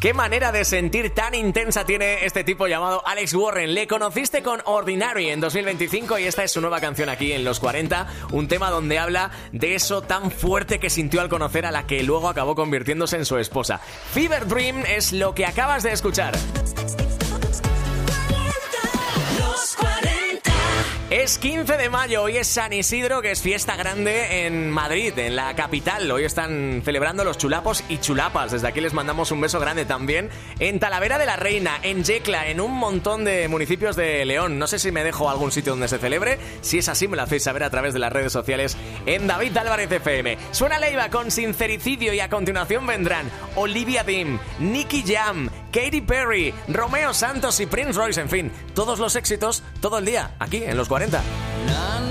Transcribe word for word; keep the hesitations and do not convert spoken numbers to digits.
Qué manera de sentir tan intensa tiene este tipo llamado Alex Warren. Le conociste con Ordinary en dos mil veinticinco y esta es su nueva canción aquí en Los cuarenta, un tema donde habla de eso tan fuerte que sintió al conocer a la que luego acabó convirtiéndose en su esposa. Fever Dream es lo que acabas de escuchar. Es quince de mayo, hoy es San Isidro, que es fiesta grande en Madrid, en la capital. Hoy están celebrando los chulapos y chulapas. Desde aquí les mandamos un beso grande también. En Talavera de la Reina, en Yecla, en un montón de municipios de León. No sé si me dejo algún sitio donde se celebre. Si es así, me lo hacéis saber a través de las redes sociales en David Álvarez F M. Suena Leiva con Sincericidio y a continuación vendrán Olivia Dean, Nicky Jam, Katy Perry, Romeo Santos y Prince Royce. En fin, todos los éxitos, todo el día, aquí en Los cuarenta.